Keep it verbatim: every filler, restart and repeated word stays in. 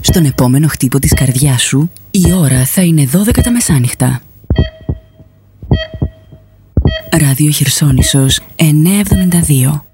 Στον επόμενο χτύπο της καρδιάς σου, η ώρα θα είναι δώδεκα τα μεσάνυχτα. Ράδιο Χερσόνησος εννιακόσια εβδομήντα δύο.